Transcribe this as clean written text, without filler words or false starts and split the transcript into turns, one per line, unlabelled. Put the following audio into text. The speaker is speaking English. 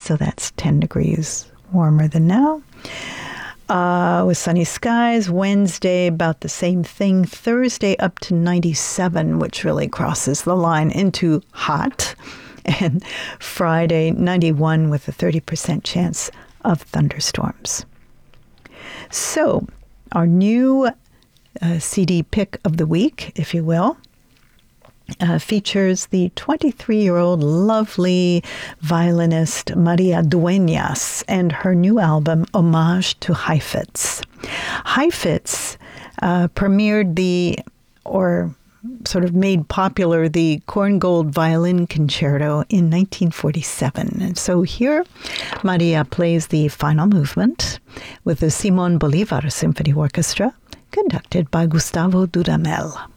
so that's 10 degrees warmer than now. With sunny skies. Wednesday, about the same thing. Thursday, up to 97, which really crosses the line into hot. And Friday, 91 with a 30% chance of thunderstorms. So, our new CD pick of the week, if you will, features the 23-year-old lovely violinist Maria Dueñas and her new album, Homage to Heifetz. Heifetz premiered or sort of made popular the Korngold Violin Concerto in 1947. And so here, Maria plays the final movement with the Simon Bolívar Symphony Orchestra, conducted by Gustavo Dudamel.